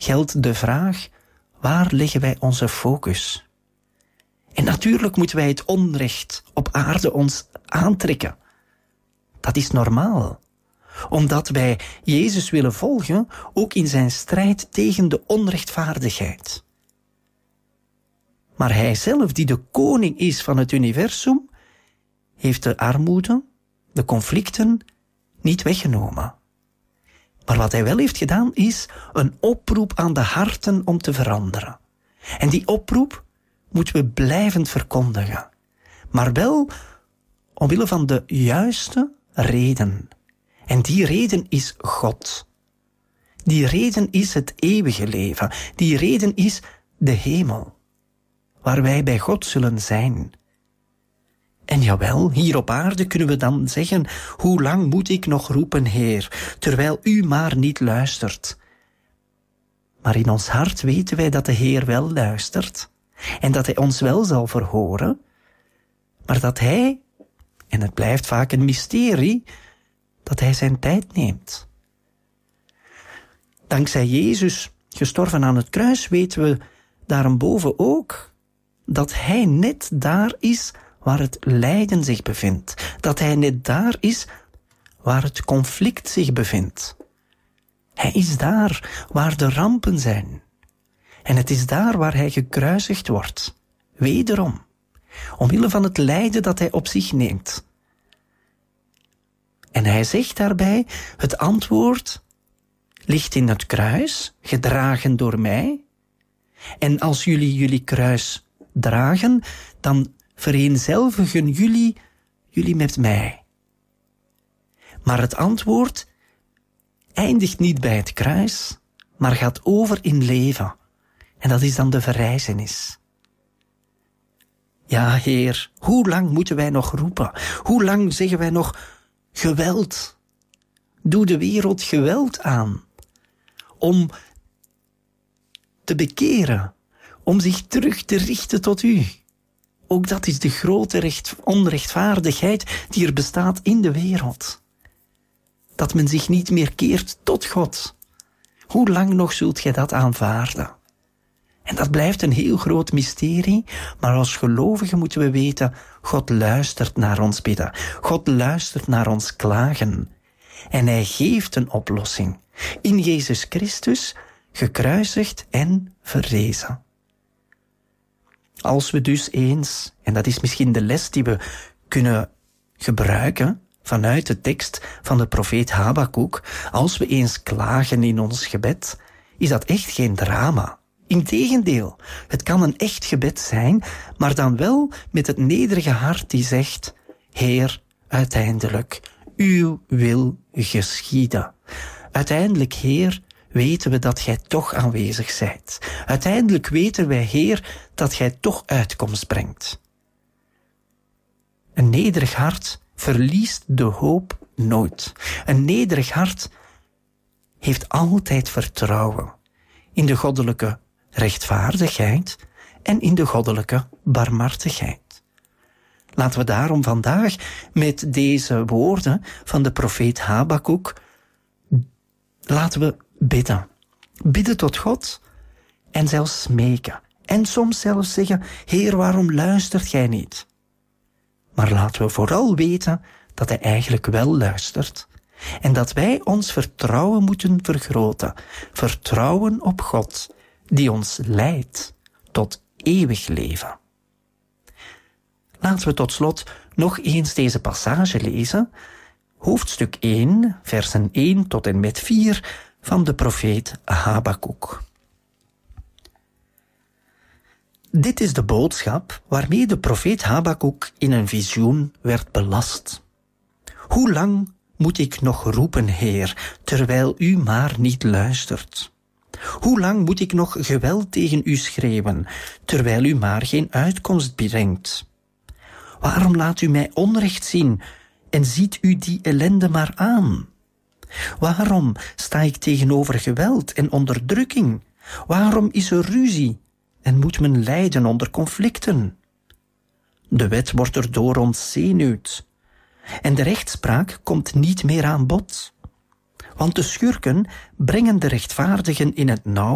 geldt de vraag: waar leggen wij onze focus? En natuurlijk moeten wij het onrecht op aarde ons aantrekken. Dat is normaal. Omdat wij Jezus willen volgen, ook in zijn strijd tegen de onrechtvaardigheid. Maar hij zelf, die de koning is van het universum, heeft de armoede, de conflicten niet weggenomen. Maar wat hij wel heeft gedaan, is een oproep aan de harten om te veranderen. En die oproep moeten we blijvend verkondigen. Maar wel omwille van de juiste reden. En die reden is God. Die reden is het eeuwige leven. Die reden is de hemel, waar wij bij God zullen zijn. En jawel, hier op aarde kunnen we dan zeggen: hoe lang moet ik nog roepen, Heer, terwijl u maar niet luistert? Maar in ons hart weten wij dat de Heer wel luistert en dat hij ons wel zal verhoren, maar dat hij, en het blijft vaak een mysterie, dat hij zijn tijd neemt. Dankzij Jezus, gestorven aan het kruis, weten we daarboven ook dat hij net daar is waar het lijden zich bevindt. Dat hij net daar is waar het conflict zich bevindt. Hij is daar waar de rampen zijn. En het is daar waar hij gekruisigd wordt. Wederom. Omwille van het lijden dat hij op zich neemt. En hij zegt daarbij: het antwoord ligt in het kruis, gedragen door mij. En als jullie kruis dragen, dan vereenzelvigen jullie met mij. Maar het antwoord eindigt niet bij het kruis, maar gaat over in leven. En dat is dan de verrijzenis. Ja, Heer, hoe lang moeten wij nog roepen? Hoe lang zeggen wij nog: geweld? Doe de wereld geweld aan. Om te bekeren. Om zich terug te richten tot u. Ook dat is de grote onrechtvaardigheid die er bestaat in de wereld. Dat men zich niet meer keert tot God. Hoe lang nog zult gij dat aanvaarden? En dat blijft een heel groot mysterie, maar als gelovigen moeten we weten: God luistert naar ons bidden. God luistert naar ons klagen. En hij geeft een oplossing. In Jezus Christus, gekruisigd en verrezen. Als we dus eens, en dat is misschien de les die we kunnen gebruiken vanuit de tekst van de profeet Habakuk, als we eens klagen in ons gebed, is dat echt geen drama. Integendeel, het kan een echt gebed zijn, maar dan wel met het nederige hart die zegt: Heer, uiteindelijk, uw wil geschieden. Uiteindelijk, Heer, weten we dat gij toch aanwezig zijt. Uiteindelijk weten wij, Heer, dat gij toch uitkomst brengt. Een nederig hart verliest de hoop nooit. Een nederig hart heeft altijd vertrouwen in de goddelijke rechtvaardigheid en in de goddelijke barmhartigheid. Laten we daarom vandaag met deze woorden van de profeet Habakuk, laten we bidden. Bidden tot God en zelfs smeken. En soms zelfs zeggen: Heer, waarom luistert gij niet? Maar laten we vooral weten dat hij eigenlijk wel luistert. En dat wij ons vertrouwen moeten vergroten. Vertrouwen op God, die ons leidt tot eeuwig leven. Laten we tot slot nog eens deze passage lezen. Hoofdstuk 1, versen 1 tot en met 4 van de profeet Habakuk. Dit is de boodschap waarmee de profeet Habakuk in een visioen werd belast. Hoe lang moet ik nog roepen, Heer, terwijl u maar niet luistert? Hoe lang moet ik nog geweld tegen u schreeuwen, terwijl u maar geen uitkomst brengt? Waarom laat u mij onrecht zien en ziet u die ellende maar aan? Waarom sta ik tegenover geweld en onderdrukking? Waarom is er ruzie en moet men lijden onder conflicten? De wet wordt erdoor ontzenuwd en de rechtspraak komt niet meer aan bod. Want de schurken brengen de rechtvaardigen in het nauw